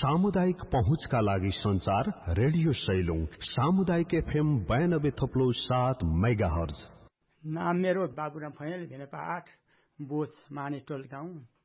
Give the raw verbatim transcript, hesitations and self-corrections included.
सामुदायिक पहुँचका लागि संचार रेडियो सैलुङ सामुदायिक एफएम बयानब्बे थप्लो सात मेगाहर्ज। नाम मेरो बाबुराम फैयाल भेनेपा आठ बोथ मानेटोल गाउँ